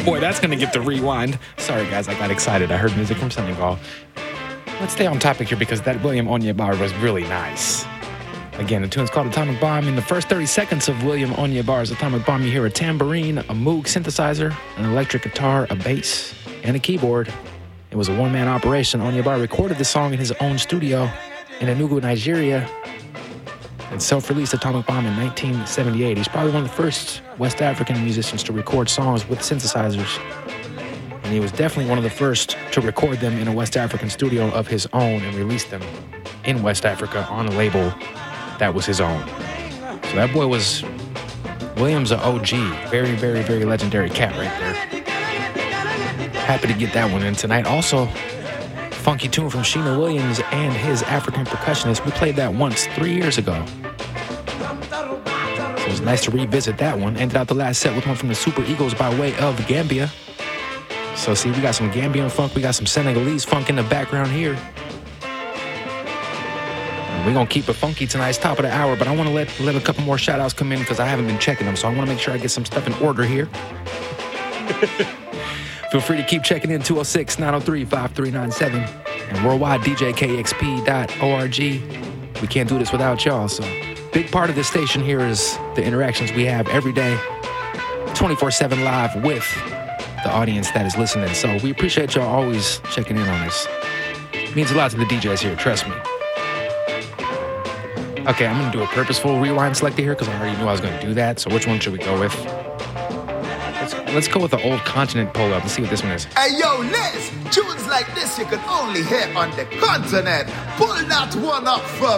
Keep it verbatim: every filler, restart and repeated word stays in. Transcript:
boy, that's going to get the rewind. Sorry, guys, I got excited. I heard music from Senegal. Let's stay on topic here because that William Onyeabor was really nice. Again, the tune's called Atomic Bomb. In the first thirty seconds of William Onyeabor's Atomic Bomb, you hear a tambourine, a Moog synthesizer, an electric guitar, a bass, and a keyboard. It was a one-man operation. Onyeabor recorded the song in his own studio in Enugu, Nigeria, and self-released Atomic Bomb in nineteen seventy-eight. He's probably one of the first West African musicians to record songs with synthesizers. And he was definitely one of the first to record them in a West African studio of his own and release them in West Africa on a label that was his own. So that boy was, William's a O G. Very, very, very legendary cat right there. Happy to get that one in tonight. Also, funky tune from Sheena Williams and his African percussionist. We played that once three years ago. So it was nice to revisit that one. Ended out the last set with one from the Super Eagles by way of Gambia. So see, we got some Gambian funk, we got some Senegalese funk in the background here. And we're going to keep it funky tonight's top of the hour, but I want to let, let a couple more shout-outs come in because I haven't been checking them, so I want to make sure I get some stuff in order here. Feel free to keep checking in, two oh six, nine oh three, five three nine seven, and worldwide, D J K X P dot org. We can't do this without y'all, so big part of this station here is the interactions we have every day, twenty-four seven live with the audience that is listening. So we appreciate y'all always checking in on us. It means a lot to the D Js here, trust me. Okay, I'm going to do a purposeful rewind selector here because I already knew I was going to do that. So which one should we go with? Let's, let's go with the Old Continent pull-up and see what this one is. Hey, yo, Liz, tunes like this you can only hear on the continent. Pull that one up for